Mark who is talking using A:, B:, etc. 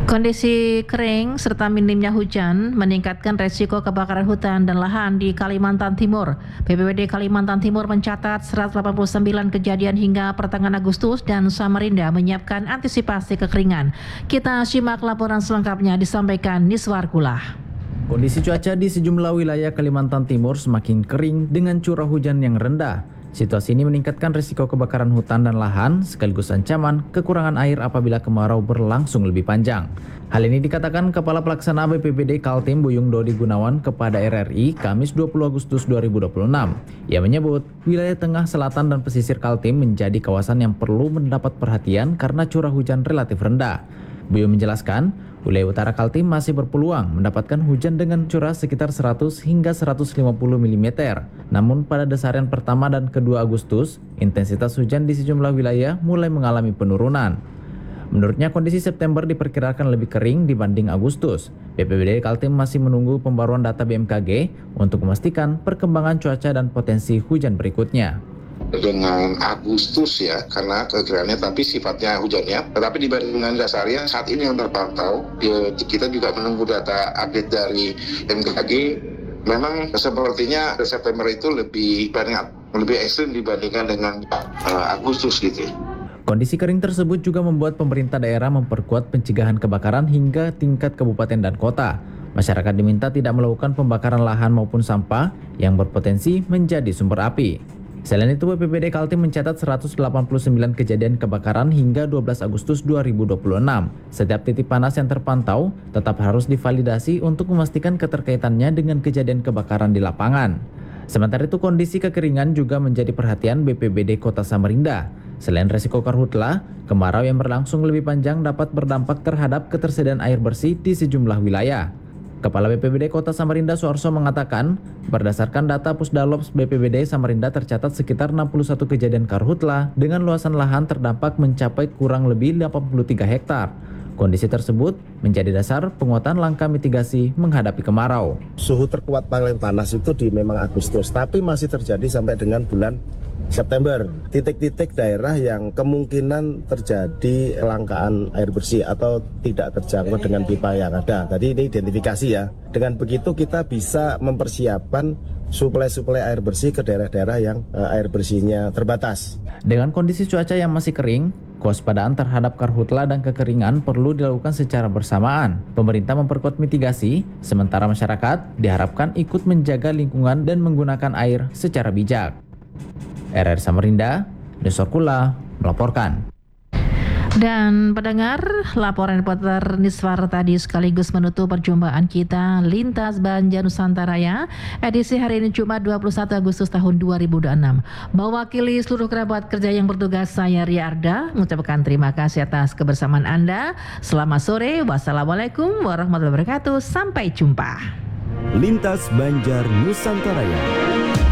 A: Kondisi kering serta minimnya hujan meningkatkan resiko kebakaran hutan dan lahan di Kalimantan Timur. BPBD Kalimantan Timur mencatat 189 kejadian hingga pertengahan Agustus dan Samarinda menyiapkan antisipasi kekeringan. Kita simak laporan selengkapnya disampaikan Niswar Kulah.
B: Kondisi cuaca di sejumlah wilayah Kalimantan Timur semakin kering dengan curah hujan yang rendah. Situasi ini meningkatkan risiko kebakaran hutan dan lahan sekaligus ancaman kekurangan air apabila kemarau berlangsung lebih panjang. Hal ini dikatakan Kepala Pelaksana BPBD Kaltim Buyung Dodi Gunawan kepada RRI Kamis 20 Agustus 2026. Ia menyebut wilayah tengah, selatan, dan pesisir Kaltim menjadi kawasan yang perlu mendapat perhatian karena curah hujan relatif rendah. Buyung menjelaskan, wilayah utara Kaltim masih berpeluang mendapatkan hujan dengan curah sekitar 100 hingga 150 mm. Namun pada dasarian pertama dan kedua Agustus, intensitas hujan di sejumlah wilayah mulai mengalami penurunan. Menurutnya kondisi September diperkirakan lebih kering dibanding Agustus. BPBD Kaltim masih menunggu pembaruan data BMKG untuk memastikan perkembangan cuaca dan potensi hujan berikutnya.
C: Dengan Agustus ya, karena kekeringannya tapi sifatnya hujannya. Tetapi dibanding dengan dasarnya saat ini yang terpantau, kita juga menunggu data update dari BMKG. Memang sepertinya September itu lebih ekstrim dibandingkan dengan Agustus gitu.
B: Kondisi kering tersebut juga membuat pemerintah daerah memperkuat pencegahan kebakaran hingga tingkat kabupaten dan kota. Masyarakat diminta tidak melakukan pembakaran lahan maupun sampah yang berpotensi menjadi sumber api. Selain itu, BPBD Kaltim mencatat 189 kejadian kebakaran hingga 12 Agustus 2026. Setiap titik panas yang terpantau tetap harus divalidasi untuk memastikan keterkaitannya dengan kejadian kebakaran di lapangan. Sementara itu, kondisi kekeringan juga menjadi perhatian BPBD Kota Samarinda. Selain resiko karhutla, kemarau yang berlangsung lebih panjang dapat berdampak terhadap ketersediaan air bersih di sejumlah wilayah. Kepala BPBD Kota Samarinda Suarso mengatakan, berdasarkan data Pusdalops BPBD Samarinda tercatat sekitar 61 kejadian karhutla dengan luasan lahan terdampak mencapai kurang lebih 83 hektar. Kondisi tersebut menjadi dasar penguatan langkah mitigasi menghadapi kemarau.
D: Suhu terkuat paling panas itu memang Agustus, tapi masih terjadi sampai dengan bulan September. Titik-titik daerah yang kemungkinan terjadi kelangkaan air bersih atau tidak terjangkau dengan pipa yang ada. Tadi ini identifikasi ya. Dengan begitu kita bisa mempersiapkan suplai air bersih ke daerah-daerah yang air bersihnya terbatas.
B: Dengan kondisi cuaca yang masih kering, kewaspadaan terhadap karhutla dan kekeringan perlu dilakukan secara bersamaan. Pemerintah memperkuat mitigasi, sementara masyarakat diharapkan ikut menjaga lingkungan dan menggunakan air secara bijak. RRI Samarinda, Niswar Kulah melaporkan.
A: Dan pendengar, laporan reporter Niswar tadi sekaligus menutup perjumpaan kita Lintas Banjar Nusantara ya, edisi hari ini Jumat 21 Agustus tahun 2026. Mewakili seluruh kerabat kerja yang bertugas, saya Ria Arda mengucapkan terima kasih atas kebersamaan Anda. Selamat sore, wassalamualaikum warahmatullahi wabarakatuh, sampai jumpa.
E: Lintas Banjar Nusantara.